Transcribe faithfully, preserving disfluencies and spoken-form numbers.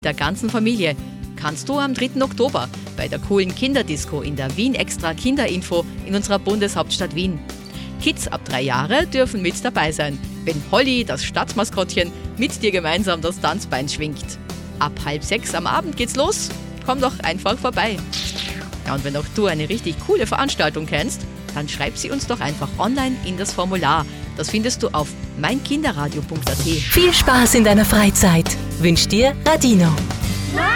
der ganzen Familie kannst du am dritten Oktober bei der coolen Kinderdisco in der Wien Extra Kinderinfo in unserer Bundeshauptstadt Wien. Kids ab drei Jahre dürfen mit dabei sein, wenn Holly, das Stadtmaskottchen, mit dir gemeinsam das Tanzbein schwingt. Ab halb sechs am Abend geht's los. Komm doch einfach vorbei. Ja, und wenn auch du eine richtig coole Veranstaltung kennst, dann schreib sie uns doch einfach online in das Formular. Das findest du auf mein kinderradio punkt a t. Viel Spaß in deiner Freizeit wünscht dir Radino.